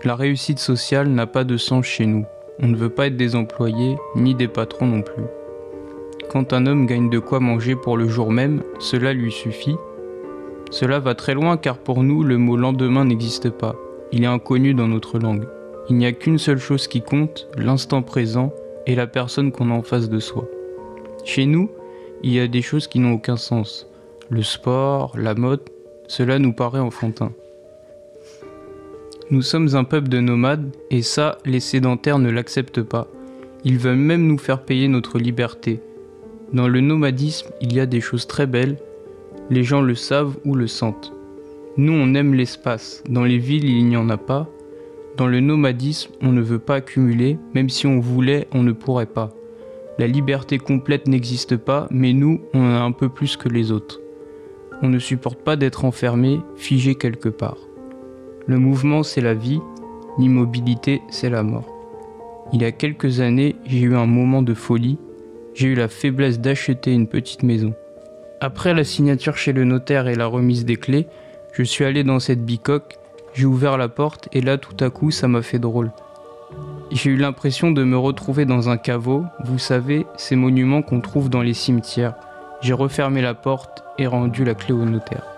La réussite sociale n'a pas de sens chez nous. On ne veut pas être des employés, ni des patrons non plus. Quand un homme gagne de quoi manger pour le jour même, cela lui suffit. Cela va très loin car pour nous, le mot lendemain n'existe pas. Il est inconnu dans notre langue. Il n'y a qu'une seule chose qui compte, l'instant présent et la personne qu'on a en face de soi. Chez nous, il y a des choses qui n'ont aucun sens. Le sport, la mode, cela nous paraît enfantin. Nous sommes un peuple de nomades et ça, les sédentaires ne l'acceptent pas. Ils veulent même nous faire payer notre liberté. Dans le nomadisme, il y a des choses très belles. Les gens le savent ou le sentent. Nous, on aime l'espace. Dans les villes, il n'y en a pas. Dans le nomadisme, on ne veut pas accumuler. Même si on voulait, on ne pourrait pas. La liberté complète n'existe pas, mais nous, on en a un peu plus que les autres. On ne supporte pas d'être enfermé, figé quelque part. Le mouvement, c'est la vie. L'immobilité, c'est la mort. Il y a quelques années, j'ai eu un moment de folie. J'ai eu la faiblesse d'acheter une petite maison. Après la signature chez le notaire et la remise des clés, je suis allé dans cette bicoque, j'ai ouvert la porte et là tout à coup ça m'a fait drôle. J'ai eu l'impression de me retrouver dans un caveau, vous savez, ces monuments qu'on trouve dans les cimetières. J'ai refermé la porte et rendu la clé au notaire.